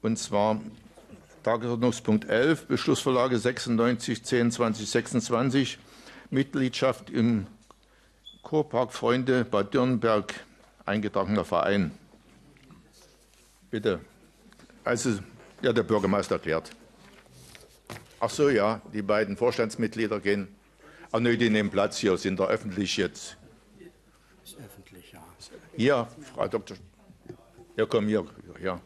und zwar Tagesordnungspunkt 11, Beschlussvorlage 96/10/2026, Mitgliedschaft im Kurpark Freunde Bad Dürnberg, eingetragener Verein. Bitte. Also, ja, der Bürgermeister erklärt. Ach so, ja, die beiden Vorstandsmitglieder gehen. Ach nö, die nehmen Platz hier, sind da öffentlich jetzt. Ist öffentlich, ja. Hier, Frau Dr. Ja, komm hier, ja.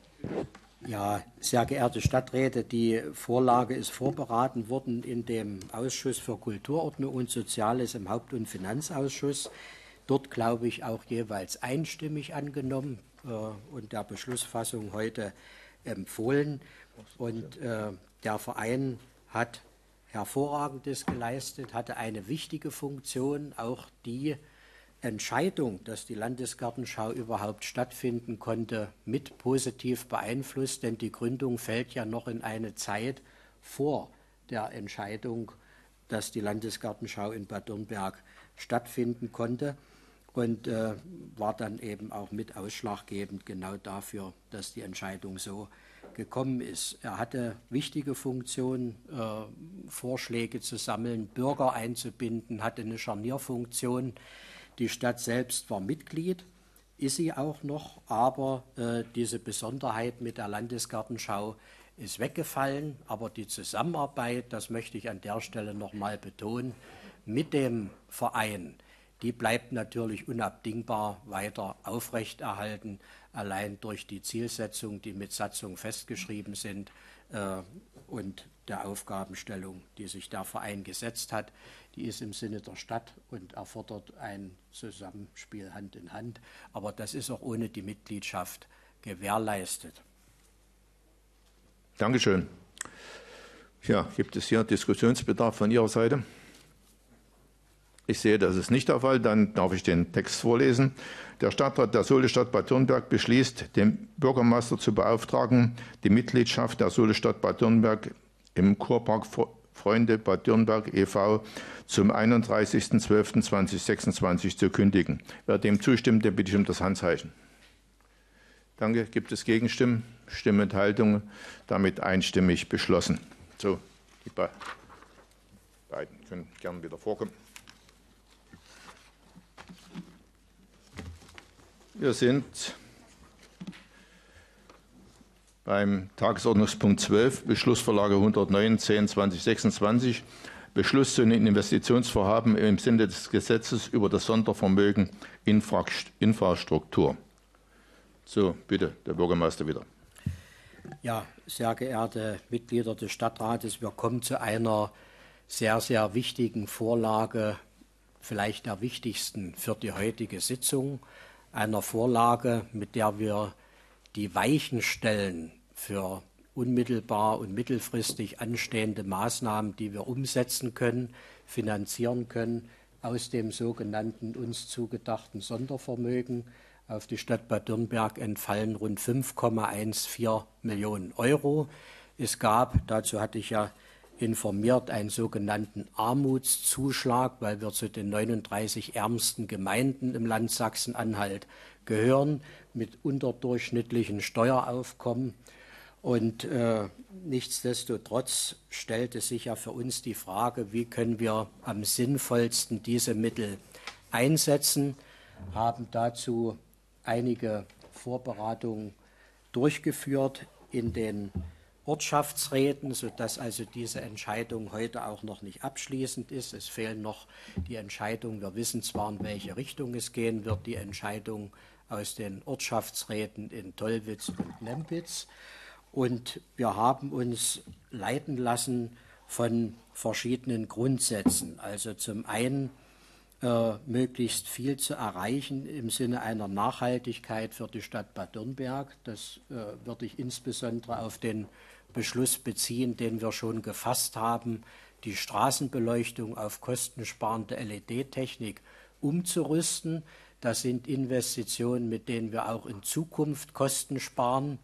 Ja, sehr geehrte Stadträte, die Vorlage ist vorberaten worden in dem Ausschuss für Kulturordnung und Soziales im Haupt- und Finanzausschuss. Dort, glaube ich, auch jeweils einstimmig angenommen und der Beschlussfassung heute empfohlen. Und der Verein hat Hervorragendes geleistet, hatte eine wichtige Funktion, auch die Entscheidung, dass die Landesgartenschau überhaupt stattfinden konnte, mit positiv beeinflusst, denn die Gründung fällt ja noch in eine Zeit vor der Entscheidung, dass die Landesgartenschau in Bad Dürnberg stattfinden konnte und war dann eben auch mit ausschlaggebend genau dafür, dass die Entscheidung so gekommen ist. Er hatte wichtige Funktionen, Vorschläge zu sammeln, Bürger einzubinden, hatte eine Scharnierfunktion. Die Stadt selbst war Mitglied, ist sie auch noch, aber diese Besonderheit mit der Landesgartenschau ist weggefallen. Aber die Zusammenarbeit, das möchte ich an der Stelle noch mal betonen, mit dem Verein, die bleibt natürlich unabdingbar weiter aufrechterhalten, allein durch die Zielsetzungen, die mit Satzung festgeschrieben sind und der Aufgabenstellung, die sich der Verein gesetzt hat. Die ist im Sinne der Stadt und erfordert ein Zusammenspiel Hand in Hand. Aber das ist auch ohne die Mitgliedschaft gewährleistet. Dankeschön. Ja, gibt es hier Diskussionsbedarf von Ihrer Seite? Ich sehe, das ist nicht der Fall. Dann darf ich den Text vorlesen. Der Stadtrat der Solestadt Bad Dürnberg beschließt, den Bürgermeister zu beauftragen, die Mitgliedschaft der Solestadt Bad Dürnberg im Kurpark Freunde Bad Dürnberg e.V. zum 31.12.2026 zu kündigen. Wer dem zustimmt, den bitte ich um das Handzeichen. Danke. Gibt es Gegenstimmen? Stimmenthaltungen? Damit einstimmig beschlossen. So, die beiden können gerne wieder vorkommen. Wir sind beim Tagesordnungspunkt 12, Beschlussvorlage 109/10/2026, Beschluss zu den Investitionsvorhaben im Sinne des Gesetzes über das Sondervermögen Infrastruktur. So, bitte, der Bürgermeister wieder. Ja, sehr geehrte Mitglieder des Stadtrates, wir kommen zu einer sehr, sehr wichtigen Vorlage, vielleicht der wichtigsten für die heutige Sitzung, einer Vorlage, mit der wir die Weichen stellen für unmittelbar und mittelfristig anstehende Maßnahmen, die wir umsetzen können, finanzieren können, aus dem sogenannten uns zugedachten Sondervermögen. Auf die Stadt Bad Dürnberg entfallen rund 5,14 Millionen Euro. Es gab, dazu hatte ich ja informiert, einen sogenannten Armutszuschlag, weil wir zu den 39 ärmsten Gemeinden im Land Sachsen-Anhalt gehören, mit unterdurchschnittlichen Steueraufkommen. Und nichtsdestotrotz stellte sich ja für uns die Frage, wie können wir am sinnvollsten diese Mittel einsetzen, haben dazu einige Vorbereitungen durchgeführt in den Ortschaftsräten, sodass also diese Entscheidung heute auch noch nicht abschließend ist. Es fehlen noch die Entscheidungen. Wir wissen zwar, in welche Richtung es gehen wird, die Entscheidung aus den Ortschaftsräten in Tollwitz und Lempitz. Und wir haben uns leiten lassen von verschiedenen Grundsätzen. Also zum einen möglichst viel zu erreichen im Sinne einer Nachhaltigkeit für die Stadt Bad Dürnberg. Das würde ich insbesondere auf den Beschluss beziehen, den wir schon gefasst haben, die Straßenbeleuchtung auf kostensparende LED-Technik umzurüsten. Das sind Investitionen, mit denen wir auch in Zukunft Kosten sparen.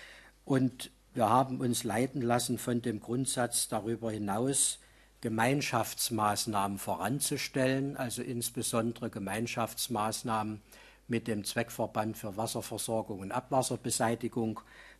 Und wir haben uns leiten lassen von dem Grundsatz, darüber hinaus Gemeinschaftsmaßnahmen voranzustellen, also insbesondere Gemeinschaftsmaßnahmen mit dem Zweckverband für Wasserversorgung und Abwasserbeseitigung